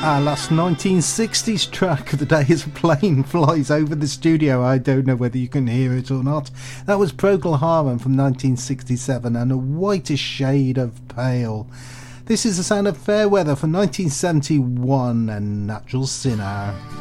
Our last 1960s track of the day as a plane flies over the studio. I don't know whether you can hear it or not. That was Procol Harum from 1967 and A Whitish Shade of Pale. This is the sound of Fairweather from 1971 and Natural Sinner.